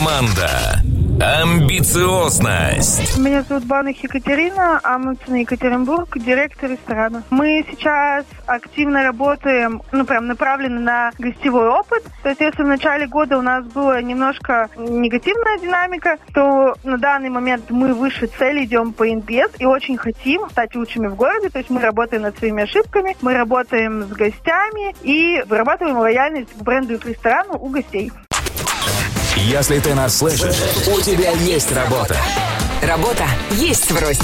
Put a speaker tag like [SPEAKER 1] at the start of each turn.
[SPEAKER 1] Команда. Амбициозность.
[SPEAKER 2] Меня зовут Баных Екатерина, Амундсен, Екатеринбург, директор ресторана. Мы сейчас активно работаем, прям направлены на гостевой опыт. То есть, если в начале года у нас была немножко негативная динамика, то на данный момент мы выше цели, идем по NPS и очень хотим стать лучшими в городе. То есть, мы работаем над своими ошибками, мы работаем с гостями и вырабатываем лояльность к бренду и к ресторану у гостей.
[SPEAKER 1] Если ты нас слышишь, у тебя есть работа.
[SPEAKER 3] Работа есть в Росте.